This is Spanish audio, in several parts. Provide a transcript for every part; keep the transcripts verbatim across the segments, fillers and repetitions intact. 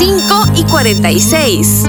cinco y cuarenta y seis.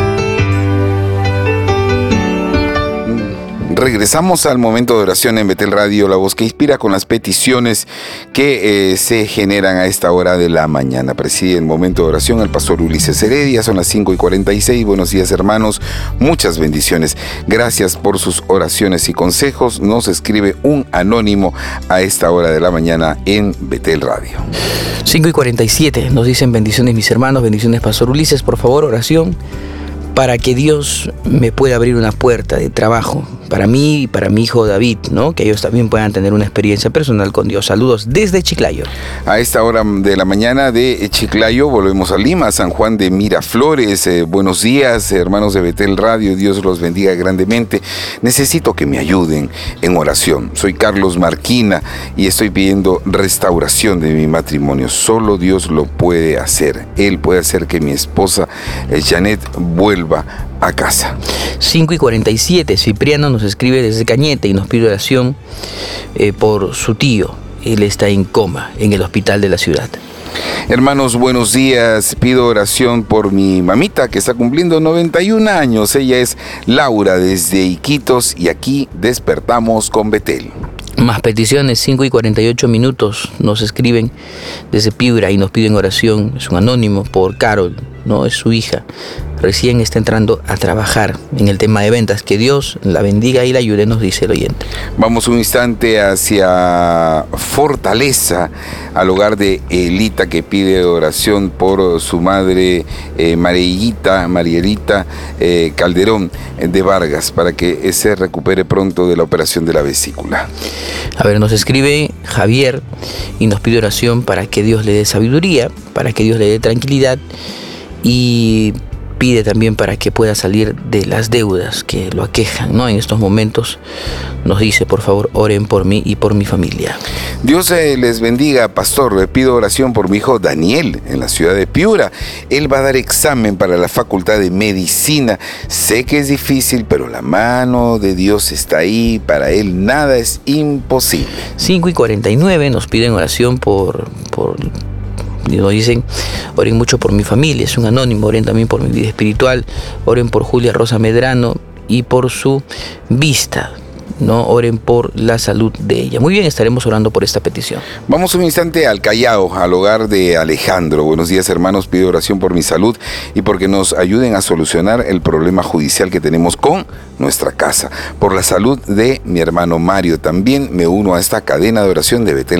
Regresamos al momento de oración en Betel Radio, la voz que inspira, con las peticiones que eh, se generan a esta hora de la mañana. Preside el momento de oración el pastor Ulises Heredia, son las cinco y cuarenta y seis. Buenos días, hermanos, muchas bendiciones. Gracias por sus oraciones y consejos. Nos escribe un anónimo a esta hora de la mañana en Betel Radio. cinco y cuarenta y siete, nos dicen: bendiciones mis hermanos, bendiciones pastor Ulises, por favor oración para que Dios me pueda abrir una puerta de trabajo para mí y para mi hijo David, ¿no? Que ellos también puedan tener una experiencia personal con Dios. Saludos desde Chiclayo. A esta hora de la mañana de Chiclayo volvemos a Lima, San Juan de Miraflores. Eh, buenos días, hermanos de Betel Radio, Dios los bendiga grandemente. Necesito que me ayuden en oración. Soy Carlos Marquina y estoy pidiendo restauración de mi matrimonio. Solo Dios lo puede hacer. Él puede hacer que mi esposa eh, Janet vuelva a casa. cinco y cuarenta y siete, Cipriano nos escribe desde Cañete y nos pide oración eh, por su tío. Él está en coma en el hospital de la ciudad. Hermanos, buenos días. Pido oración por mi mamita que está cumpliendo noventa y un años. Ella es Laura desde Iquitos y aquí despertamos con Betel. Más peticiones, cinco y cuarenta y ocho minutos, nos escriben desde Piura y nos piden oración. Es un anónimo por Carol, ¿no? Es su hija. Recién está entrando a trabajar en el tema de ventas. Que Dios la bendiga y la ayude, nos dice el oyente. Vamos un instante hacia Fortaleza, al hogar de Elita, que pide oración por su madre eh, Marielita, Marielita eh, Calderón de Vargas, para que se recupere pronto de la operación de la vesícula. A ver, nos escribe Javier y nos pide oración para que Dios le dé sabiduría, para que Dios le dé tranquilidad, y pide también para que pueda salir de las deudas que lo aquejan, ¿no? En estos momentos nos dice: por favor, oren por mí y por mi familia. Dios eh, les bendiga, pastor. Le pido oración por mi hijo Daniel en la ciudad de Piura. Él va a dar examen para la facultad de medicina. Sé que es difícil, pero la mano de Dios está ahí. Para él nada es imposible. cinco y cuarenta y nueve nos piden oración por... por Y nos dicen: oren mucho por mi familia, es un anónimo. Oren también por mi vida espiritual, oren por Julia Rosa Medrano y por su vista, ¿no? Oren por la salud de ella. Muy bien, estaremos orando por esta petición. Vamos un instante al Callao, al hogar de Alejandro. Buenos días, hermanos, pido oración por mi salud y porque nos ayuden a solucionar el problema judicial que tenemos con nuestra casa. Por la salud de mi hermano Mario, también me uno a esta cadena de oración de Betel